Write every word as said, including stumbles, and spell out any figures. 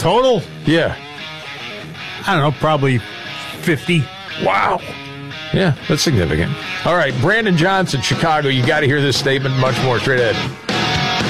Total? Yeah. I don't know, probably fifty. Wow. Yeah, that's significant. All right, Brandon Johnson, Chicago. You got to hear this statement. Much more straight ahead.